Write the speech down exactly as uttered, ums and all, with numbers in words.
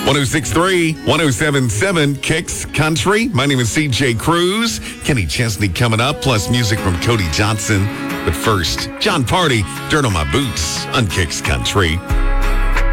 oh six point three, ten seventy-seven Kicks Country. My name is C J Cruz. Kenny Chesney coming up, plus music from Cody Johnson. But first, John Party, Dirt on My Boots on Kicks Country.